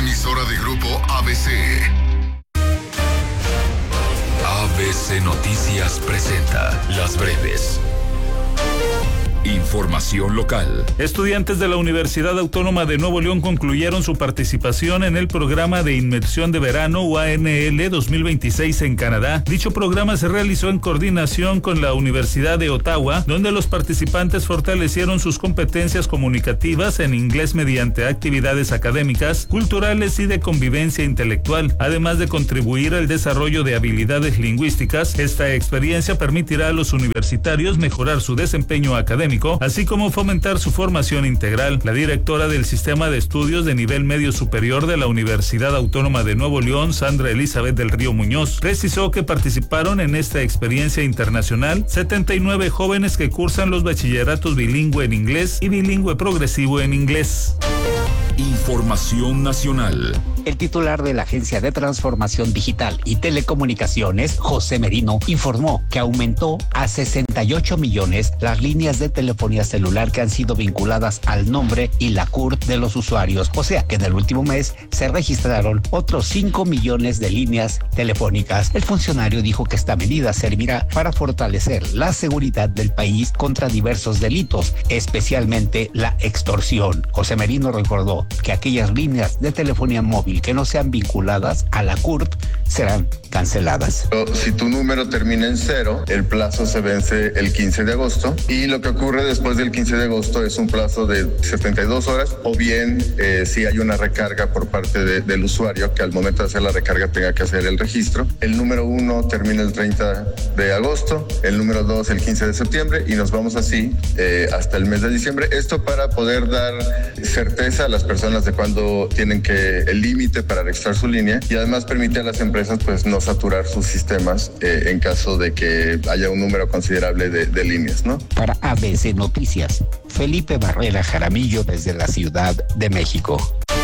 emisora de Grupo ABC. ABC Noticias presenta Las Breves. Información local. Estudiantes de la Universidad Autónoma de Nuevo León concluyeron su participación en el programa de inmersión de verano UANL 2026 en Canadá. Dicho programa se realizó en coordinación con la Universidad de Ottawa, donde los participantes fortalecieron sus competencias comunicativas en inglés mediante actividades académicas, culturales y de convivencia intelectual, además de contribuir al desarrollo de habilidades lingüísticas. Esta experiencia permitirá a los universitarios mejorar su desempeño académico, así como fomentar su formación integral. La directora del Sistema de Estudios de Nivel Medio Superior de la Universidad Autónoma de Nuevo León, Sandra Elizabeth del Río Muñoz, precisó que participaron en esta experiencia internacional 79 jóvenes que cursan los bachilleratos bilingüe en inglés y bilingüe progresivo en inglés. Información nacional. El titular de la Agencia de Transformación Digital y Telecomunicaciones, José Merino, informó que aumentó a 68 millones las líneas de telefonía celular que han sido vinculadas al nombre y la CURP de los usuarios. O sea que en el último mes se registraron otros 5 millones de líneas telefónicas. El funcionario dijo que esta medida servirá para fortalecer la seguridad del país contra diversos delitos, especialmente la extorsión. José Merino recordó que aquellas líneas de telefonía móvil que no sean vinculadas a la CURP serán canceladas. Si tu número termina en 0, el plazo se vence el 15 de agosto y lo que ocurre después del 15 de agosto es un plazo de 72 horas o bien si hay una recarga por parte del usuario que al momento de hacer la recarga tenga que hacer el registro. El número 1 termina el 30 de agosto, el número 2 el 15 de septiembre y nos vamos así hasta el mes de diciembre. Esto para poder dar certeza a las personas de cuándo tienen el límite para registrar su línea y además permite a las empresas pues no saturar sus sistemas en caso de que haya un número considerable de líneas, ¿no? Para ABC Noticias, Felipe Barrera Jaramillo desde la Ciudad de México.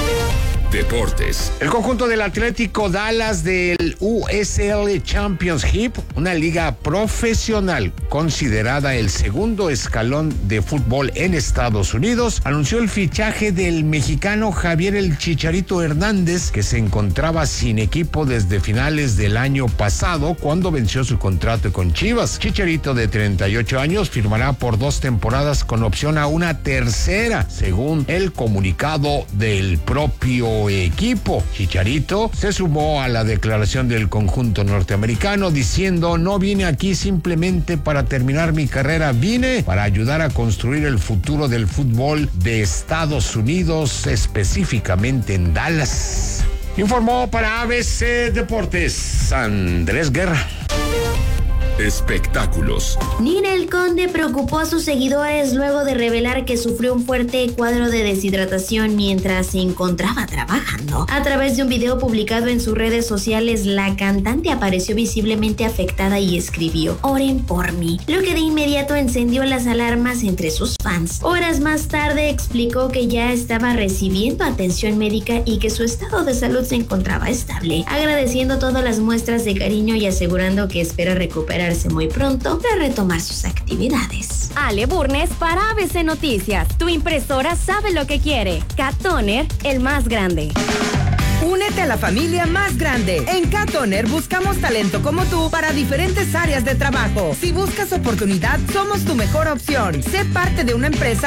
Deportes. El conjunto del Atlético Dallas del USL Championship, una liga profesional considerada el segundo escalón de fútbol en Estados Unidos, anunció el fichaje del mexicano Javier El Chicharito Hernández, que se encontraba sin equipo desde finales del año pasado cuando venció su contrato con Chivas. Chicharito, de 38 años, firmará por 2 temporadas con opción a una tercera, según el comunicado del propio equipo. Chicharito se sumó a la declaración del conjunto norteamericano diciendo: no vine aquí simplemente para terminar mi carrera, vine para ayudar a construir el futuro del fútbol de Estados Unidos, específicamente en Dallas. Informó para ABC Deportes Andrés Guerra. Espectáculos. Ninel Conde preocupó a sus seguidores luego de revelar que sufrió un fuerte cuadro de deshidratación mientras se encontraba trabajando. A través de un video publicado en sus redes sociales, la cantante apareció visiblemente afectada y escribió: oren por mí, lo que de inmediato encendió las alarmas entre sus fans. Horas más tarde explicó que ya estaba recibiendo atención médica y que su estado de salud se encontraba estable, agradeciendo todas las muestras de cariño y asegurando que espera recuperarse muy pronto para retomar sus actividades. Ale Burnes para ABC Noticias. Tu impresora sabe lo que quiere. Cat Toner, el más grande. Únete a la familia más grande. En Cat Toner buscamos talento como tú para diferentes áreas de trabajo. Si buscas oportunidad, somos tu mejor opción. Sé parte de una empresa